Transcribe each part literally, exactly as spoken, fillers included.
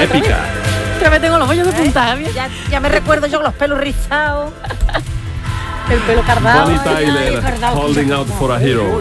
épica. Ya me tengo los bollos de punta. ¿eh? Ya, ya me recuerdo yo con los pelos rizados. El pelo cardado. Bonnie Tyler, Holding Out for a Hero.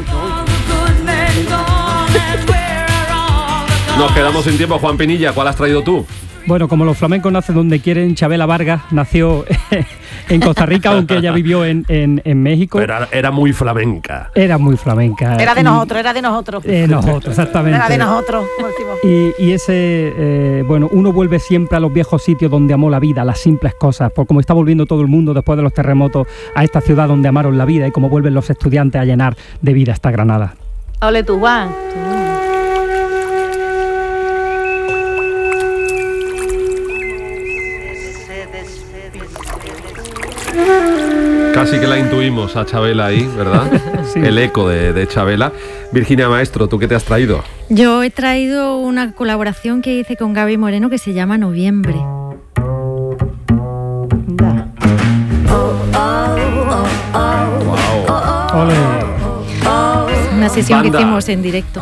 Nos quedamos sin tiempo. Juan Pinilla, ¿cuál has traído tú? Bueno, como los flamencos nacen donde quieren, Chabela Vargas nació en Costa Rica, aunque ella vivió en, en, en México. Pero era, era muy flamenca. Era muy flamenca. Era de nosotros, era de nosotros. De nosotros, exactamente. Era de nosotros. Y, y ese, eh, bueno, uno vuelve siempre a los viejos sitios donde amó la vida, las simples cosas, por como está volviendo todo el mundo después de los terremotos a esta ciudad donde amaron la vida y como vuelven los estudiantes a llenar de vida esta Granada. Ole tú, Juan. Casi que la intuimos a Chabela ahí, ¿verdad? Sí. El eco de, de Chabela. Virginia Maestro, ¿tú qué te has traído? Yo he traído una colaboración que hice con Gaby Moreno que se llama Noviembre. Wow. Ole. Una sesión Banda. que hicimos en directo.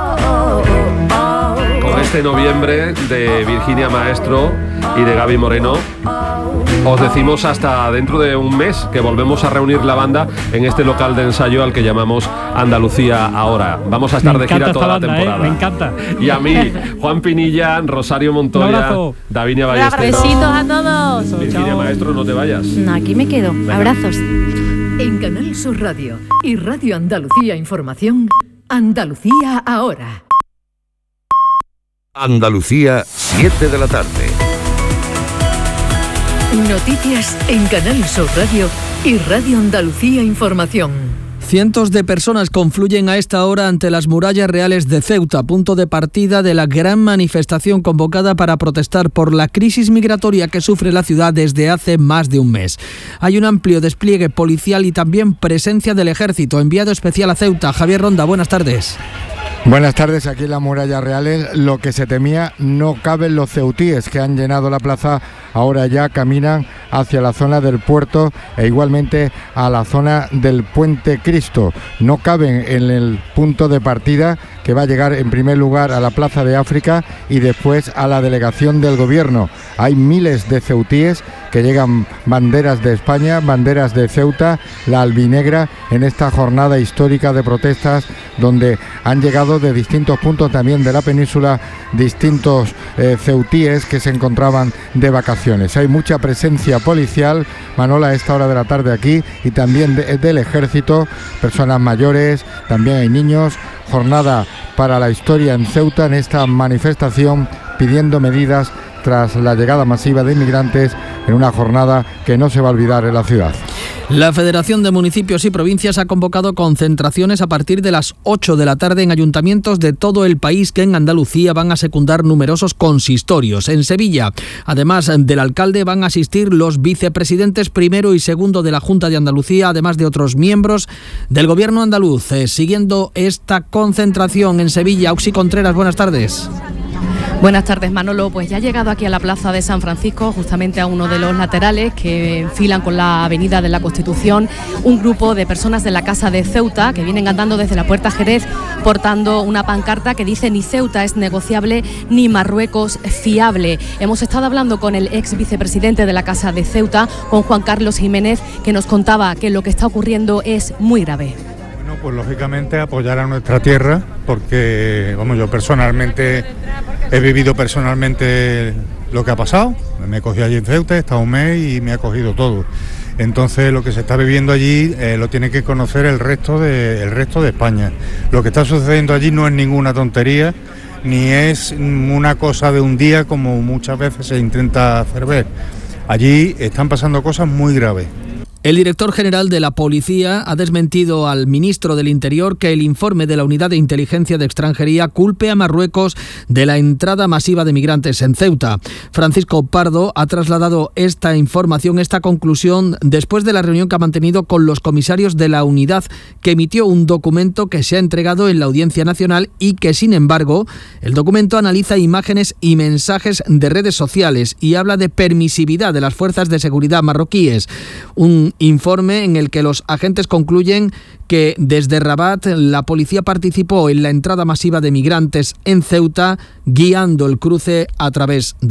Con este Noviembre de Virginia Maestro y de Gaby Moreno, os decimos hasta dentro de un mes que volvemos a reunir la banda en este local de ensayo al que llamamos Andalucía Ahora. Vamos a estar de gira toda la banda, temporada. ¿eh? Me encanta. Y a mí, Juan Pinilla, Rosario Montoya, Davinia Ballesteros. Besitos a todos. Virginia Chao. Maestro, no te vayas. No, aquí me quedo. Venga. Abrazos. En Canal Sur Radio y Radio Andalucía Información, Andalucía Ahora. Andalucía, siete de la tarde. Noticias en Canal Sur Radio y Radio Andalucía Información. Cientos de personas confluyen a esta hora ante las murallas reales de Ceuta, punto de partida de la gran manifestación convocada para protestar por la crisis migratoria que sufre la ciudad desde hace más de un mes. Hay un amplio despliegue policial y también presencia del ejército. Enviado especial a Ceuta, Javier Ronda, buenas tardes. Buenas tardes, aquí en las murallas reales lo que se temía no caben los ceutíes que han llenado la plaza, ahora ya caminan hacia la zona del puerto e igualmente a la zona del Puente Cristo. No caben en el punto de partida que va a llegar en primer lugar a la Plaza de África y después a la delegación del gobierno. Hay miles de ceutíes que llegan banderas de España, banderas de Ceuta, la albinegra en esta jornada histórica de protestas donde han llegado de distintos puntos también de la península distintos eh, ceutíes que se encontraban de vacaciones. Hay mucha presencia policial, Manola, a esta hora de la tarde aquí y también de, del ejército, personas mayores, también hay niños. Jornada para la historia en Ceuta en esta manifestación pidiendo medidas tras la llegada masiva de inmigrantes en una jornada que no se va a olvidar en la ciudad. La Federación de Municipios y Provincias ha convocado concentraciones a partir de las ocho de la tarde en ayuntamientos de todo el país que en Andalucía van a secundar numerosos consistorios. En Sevilla, además del alcalde, van a asistir los vicepresidentes primero y segundo de la Junta de Andalucía, además de otros miembros del gobierno andaluz. Eh, siguiendo esta concentración en Sevilla, Auxi Contreras, buenas tardes. Buenas tardes, Manolo. Pues ya ha llegado aquí a la Plaza de San Francisco, justamente a uno de los laterales que enfilan con la Avenida de la Constitución, un grupo de personas de la Casa de Ceuta que vienen andando desde la Puerta Jerez portando una pancarta que dice ni Ceuta es negociable ni Marruecos fiable. Hemos estado hablando con el ex vicepresidente de la Casa de Ceuta, con Juan Carlos Jiménez, que nos contaba que lo que está ocurriendo es muy grave. Bueno, pues lógicamente apoyar a nuestra tierra, porque vamos, yo personalmente he vivido personalmente lo que ha pasado. Me cogí allí en Ceuta, he estado un mes y me ha cogido todo. Entonces lo que se está viviendo allí eh, lo tiene que conocer el resto de el resto de España. Lo que está sucediendo allí no es ninguna tontería, ni es una cosa de un día como muchas veces se intenta hacer ver. Allí están pasando cosas muy graves. El director general de la Policía ha desmentido al ministro del Interior que el informe de la Unidad de Inteligencia de Extranjería culpe a Marruecos de la entrada masiva de migrantes en Ceuta. Francisco Pardo ha trasladado esta información, esta conclusión, después de la reunión que ha mantenido con los comisarios de la unidad, que emitió un documento que se ha entregado en la Audiencia Nacional y que, sin embargo, el documento analiza imágenes y mensajes de redes sociales y habla de permisividad de las fuerzas de seguridad marroquíes. Un informe en el que los agentes concluyen que desde Rabat la policía participó en la entrada masiva de migrantes en Ceuta, guiando el cruce a través de